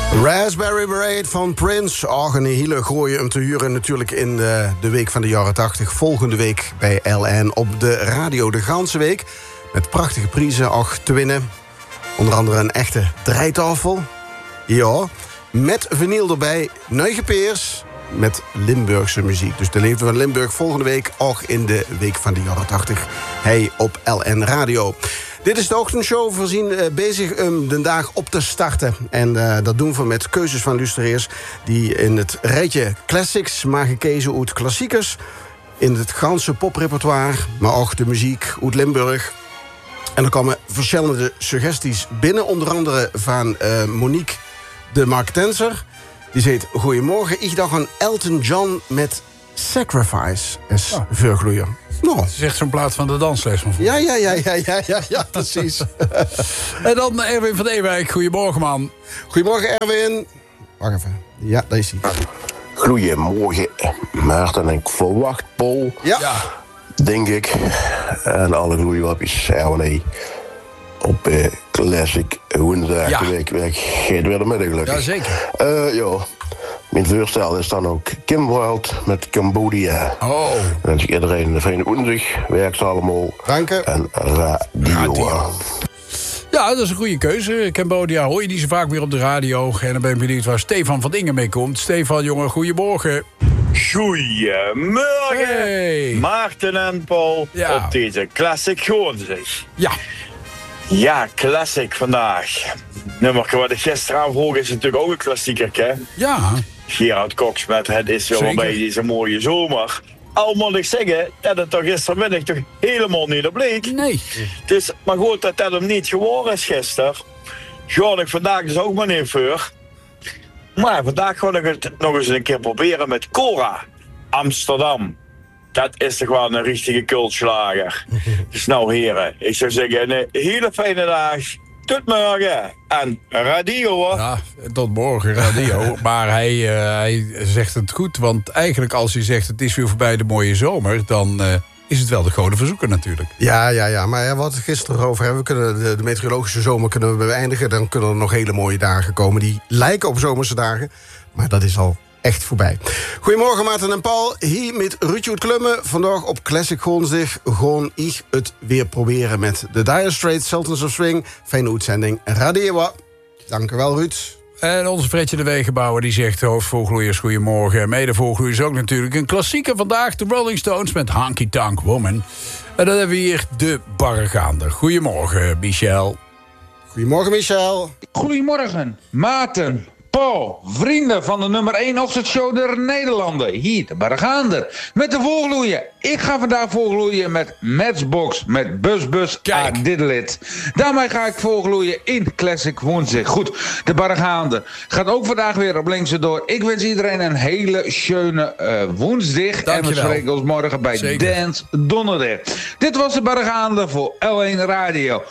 Raspberry Beret van Prince. Och, een hele gooie om te huren natuurlijk in de week van de jaren 80. Volgende week bij LN op de radio de ganse week. Met prachtige prijzen te winnen. Onder andere een echte draaitafel. Ja, met vinyl erbij. Neuge peers met Limburgse muziek. Dus de Leefde van Limburg volgende week ook in de week van de jaren 80. Hij op LN Radio. Dit is de ochtendshow, voorzien bezig om de dag op te starten. En dat doen we met keuzes van luisteraars die in het rijtje classics maken kiezen uit klassiekers, in het ganse poprepertoire, maar ook de muziek uit Limburg. En er komen verschillende suggesties binnen, onder andere van Monique de Marketenser. Die zegt: goedemorgen, ik dacht aan Elton John met Sacrifice als voorgloeier. Nou. Het is echt zo'n plaat van de dansles van vroeger. Ja, precies. En dan Erwin van Ewijk. Goedemorgen, man. Goedemorgen, Erwin. Wacht even. Ja, daar is hij. Goedemorgen, Maarten. En ik verwacht Paul. Ja. Denk ik. En alle gloeiwappies, RWE. Op Classic woensdag. Ja. De week geet weer de middag gelukkig. Jazeker. Ja. Mijn voorstel is dan ook Kim Wilde met Cambodja. Oh. Dan wens ik iedereen een fijne woensdag. Werk ze allemaal. Dank je. En radio. Ja, dat is een goede keuze. Cambodja hoor je niet zo vaak meer op de radio. En dan ben ik benieuwd waar Stefan van Dingen mee komt. Stefan, jongen, goedemorgen. Goedemorgen, Hey. Maarten en Paul, Ja. op deze Classic Goornzig. Ja. Ja, Classic vandaag. Nummer wat ik gisteren aanvroeg is natuurlijk ook een klassieker, hè? Ja. Gerard Cox met Het is weer Zeker. bij deze mooie zomer. Al moet ik zeggen dat het toch gistermiddag toch helemaal niet op leek. Nee. Dus, maar goed dat hem niet geworden is gisteren. Ga ik vandaag dus ook maar niet voor. Maar vandaag ga ik het nog eens een keer proberen met Cora, Amsterdam. Dat is toch wel een richtige cultslager. Dus nou heren, ik zou zeggen een hele fijne dag. Tot morgen. En radio hoor. Ja, tot morgen, radio. Maar hij zegt het goed, want eigenlijk als hij zegt het is weer voorbij de mooie zomer, dan is het wel de gouden verzoeker natuurlijk. Ja. Maar wat we gisteren over hebben, we kunnen de meteorologische zomer kunnen we beëindigen. Dan kunnen er nog hele mooie dagen komen die lijken op zomerse dagen. Maar dat is al echt voorbij. Goedemorgen, Maarten en Paul. Hier met Ruudje uit Klummen. Vandaag op Classic Goonsdig. Gewoon ik het weer proberen met de Dire Straits, Sultans of Swing. Fijne uitzending. Radio. Dank u wel, Ruud. En onze Fredje de Wegenbouwer die zegt: hoofdvolgloeiers, goedemorgen. Medevolgloeiers ook natuurlijk. Een klassieker vandaag, de Rolling Stones met Honky Tonk Woman. En dan hebben we hier de Barregaander. Goedemorgen, Michel. Goedemorgen, Michel. Goedemorgen, Maarten, Paul, vrienden van de nummer 1 ochtendshow der Nederlanden. Hier, de Barregaander. Met de volgloeien. Ik ga vandaag volgloeien met Matchbox, met Bus Kijk. I Did It. Daarmee ga ik volgloeien in Classic Woensdag. Goed, de Barregaander gaat ook vandaag weer op linkse door. Ik wens iedereen een hele schöne woensdag. En we Dankjewel. spreken ons morgen bij Zeker. Dance Donderdag. Dit was de Barregaander voor L1 Radio.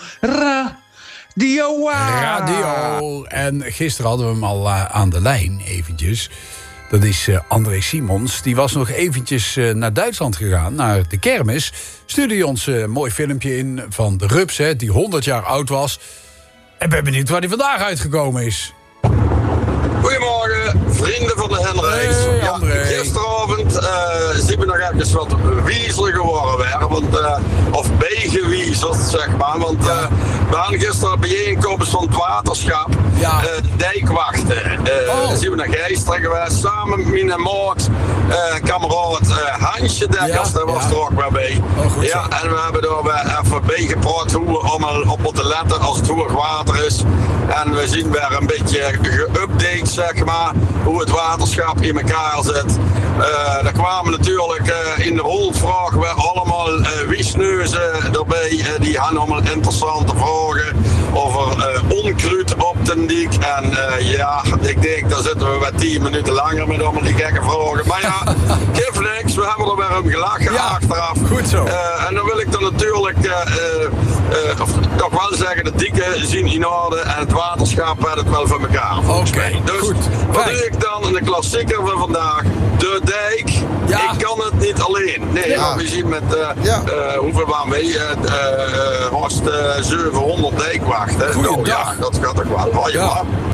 Radio. En gisteren hadden we hem al aan de lijn, eventjes. Dat is André Simons. Die was nog eventjes naar Duitsland gegaan, naar de kermis. Stuurde hij ons een mooi filmpje in van de Rups, die 100 jaar oud was. En ben benieuwd waar hij vandaag uitgekomen is. Goedemorgen, vrienden van de Henrijks. Hey, André. Gisteravond zien we nog even wat wiezelen geworden weer. Of bijgewiezeld, zeg maar. Want we hadden gisteren een bijeenkomst van het waterschap. Ja. Dijkwachten. Zien we naar Gijsteren geweest. Samen met mijn maat, kameraad Hansje Dekkers. Daar was er ook weer bij. Oh, goed zo. Ja, en we hebben daar weer even bijgepraat hoe we allemaal op moeten letten als het hoog water is. En we zien weer een beetje geüpdate, zeg maar, hoe het waterschap in elkaar zit. Daar kwamen natuurlijk in de rondvraag weer allemaal wiesneuzen erbij. Die hadden allemaal interessante vragen over onkruid op den dik. En ja, ik denk, daar zitten we weer 10 minuten langer met allemaal die gekke vragen. Maar ja, geef niks, we hebben er weer om gelachen achteraf. Goed zo. En dan wil ik er natuurlijk toch wel zeggen, de dieken zien in orde en het waterschap heeft het wel voor elkaar. Oké, Dus goed. wat Fijn. doe ik dan? De klassieker van vandaag, de dijk. Ja. Ik kan het niet alleen. Nee, Ja. we zien met Ja. hoeveel waren we? Horst 700 dijkwachten. Goeiedag. Nou ja, dat gaat toch wel. Ja.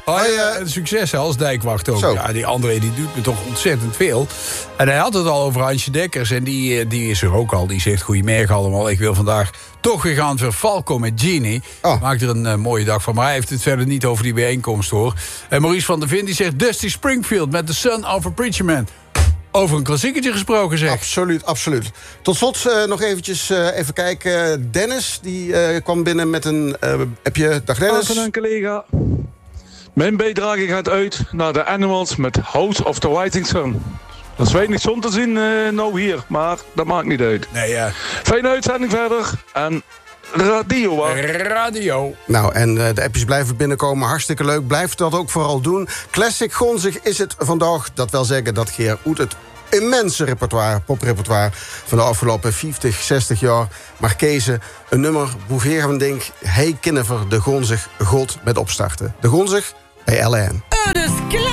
Een succes hè, als dijkwacht ook. Zo. Ja, die André die doet me toch ontzettend veel. En hij had het al over Hansje Dekkers. En die is er ook al. Die zegt, goedemiddag allemaal. Ik wil vandaag toch weer gaan voor Falco met Genie. Oh. Maakt er een mooie dag van. Maar hij heeft het verder niet over die bijeenkomst, hoor. En Maurice van der Vind die zegt... Dusty Springfield met The Son of a Preacher Man. Over een klassiekertje gesproken, zeg. Absoluut, absoluut. Tot slot nog eventjes even kijken. Dennis, die kwam binnen met een appje. Dag Dennis. Van een collega. Mijn bijdrage gaat uit naar de Animals met House of the Rising Sun. Dat is weinig zon te zien nou hier, maar dat maakt niet uit. Nee, ja. Fijne uitzending verder en radio. Radio. Nou, en de appjes blijven binnenkomen. Hartstikke leuk. Blijf dat ook vooral doen. Classic Gonzig is het vandaag. Dat wil zeggen dat Geer Oet het immense repertoire, poprepertoire van de afgelopen 50, 60 jaar Marquese. Een nummer, Boeveer van Dink, Hey Kinnever, de Gonzig God met opstarten. De Gonzig bij LN. Dus